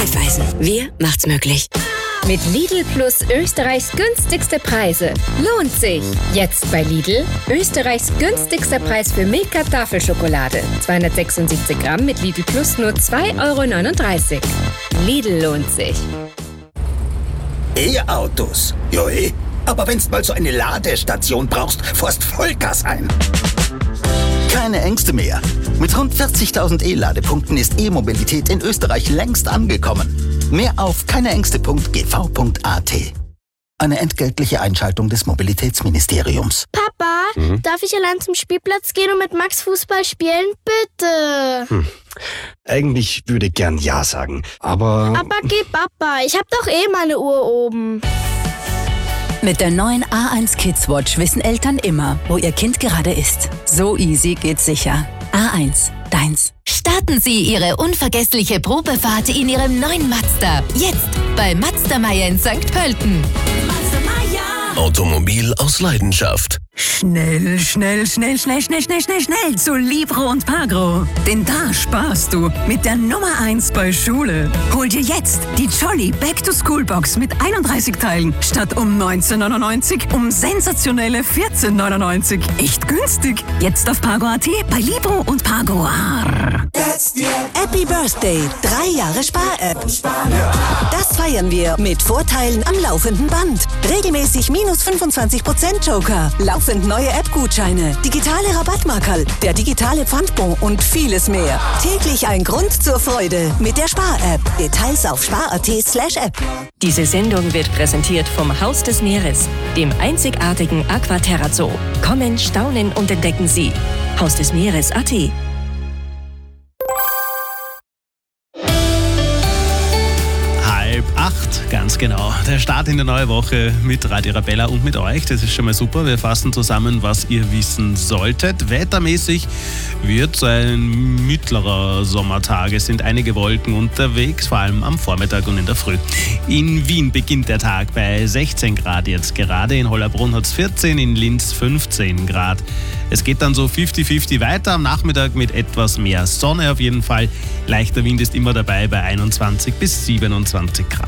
Raiffeisen. Wir macht's möglich. Mit Lidl Plus Österreichs günstigste Preise. Lohnt sich. Jetzt bei Lidl. Österreichs günstigster Preis für Milka Tafelschokolade. 276 Gramm mit Lidl Plus nur 2,39 €. Lidl lohnt sich. E-Autos. Jo, aber wenn's mal so eine Ladestation brauchst, fährst Vollgas ein. Keine Ängste mehr. Mit rund 40.000 E-Ladepunkten ist E-Mobilität in Österreich längst angekommen. Mehr auf keineängste.gv.at. Eine entgeltliche Einschaltung des Mobilitätsministeriums. Papa, darf ich allein zum Spielplatz gehen und mit Max Fußball spielen? Bitte. Eigentlich würde ich gern Ja sagen, aber... Aber geh, Papa, ich hab doch meine Uhr oben. Mit der neuen A1 Kids Watch wissen Eltern immer, wo ihr Kind gerade ist. So easy geht's sicher. A1, deins. Starten Sie Ihre unvergessliche Probefahrt in Ihrem neuen Mazda. Jetzt bei Mazda Meier in St. Pölten. Automobil aus Leidenschaft. Schnell zu Libro und Pagro. Denn da sparst du mit der Nummer 1 bei Schule. Hol dir jetzt die Jolly Back-to-School-Box mit 31 Teilen statt um 19,99 um sensationelle 14,99. Echt günstig. Jetzt auf Pagro.at bei Libro und Pagro. Happy Birthday, 3 Jahre Spar-App. Das feiern wir mit Vorteilen am laufenden Band. Regelmäßig minus 25% Joker, laufend neue App-Gutscheine, digitale Rabattmarkerl, der digitale Pfandbon und vieles mehr. Täglich ein Grund zur Freude mit der Spar-App. Details auf spar.at/app. Diese Sendung wird präsentiert vom Haus des Meeres, dem einzigartigen Aquaterra Zoo. Kommen, staunen und entdecken Sie. Haus des Meeres.at. 7:30, ganz genau. Der Start in die neue Woche mit Radio Arabella und mit euch. Das ist schon mal super. Wir fassen zusammen, was ihr wissen solltet. Wettermäßig wird es ein mittlerer Sommertag. Es sind einige Wolken unterwegs, vor allem am Vormittag und in der Früh. In Wien beginnt der Tag bei 16 Grad jetzt gerade. In Hollabrunn hat es 14, in Linz 15 Grad. Es geht dann so 50-50 weiter. Am Nachmittag mit etwas mehr Sonne auf jeden Fall. Leichter Wind ist immer dabei bei 21 bis 27 Grad.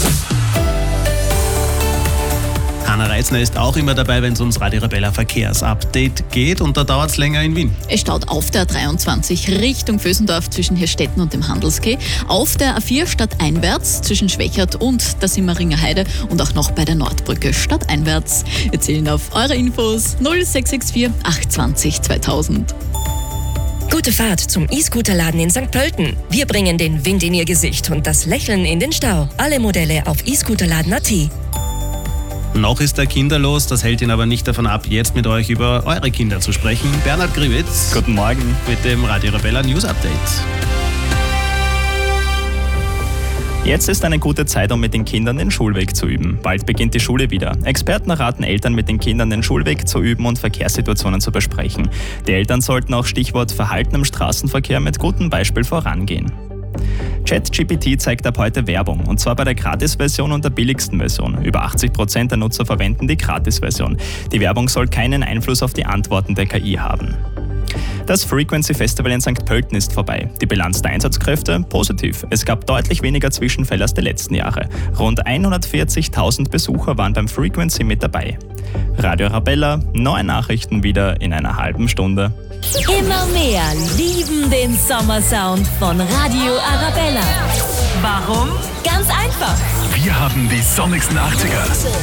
Hanna Reitzner ist auch immer dabei, wenn es ums Radio Arabella Verkehrsupdate geht, und da dauert es länger in Wien. Es staut auf der A23 Richtung Vösendorf zwischen Hirstetten und dem Handelsquai, auf der A4 stadteinwärts zwischen Schwächert und der Simmeringer Heide und auch noch bei der Nordbrücke stadteinwärts. Wir zählen auf eure Infos 0664 820 2000. Gute Fahrt zum E-Scooter-Laden in St. Pölten. Wir bringen den Wind in Ihr Gesicht und das Lächeln in den Stau. Alle Modelle auf e-Scooterladen.at. Noch ist er kinderlos, das hält ihn aber nicht davon ab, jetzt mit euch über eure Kinder zu sprechen. Bernhard Griwitz. Guten Morgen. Mit dem Radio Arabella News Update. Jetzt ist eine gute Zeit, um mit den Kindern den Schulweg zu üben. Bald beginnt die Schule wieder. Experten raten Eltern, mit den Kindern den Schulweg zu üben und Verkehrssituationen zu besprechen. Die Eltern sollten auch Stichwort Verhalten im Straßenverkehr mit gutem Beispiel vorangehen. ChatGPT zeigt ab heute Werbung, und zwar bei der Gratis-Version und der billigsten Version. Über 80% der Nutzer verwenden die Gratis-Version. Die Werbung soll keinen Einfluss auf die Antworten der KI haben. Das Frequency Festival in St. Pölten ist vorbei. Die Bilanz der Einsatzkräfte? Positiv. Es gab deutlich weniger Zwischenfälle als die letzten Jahre. Rund 140.000 Besucher waren beim Frequency mit dabei. Radio Arabella, neue Nachrichten wieder in einer halben Stunde. Immer mehr lieben den Sommersound von Radio Arabella. Warum? Ganz einfach. Wir haben die sonnigsten 80er,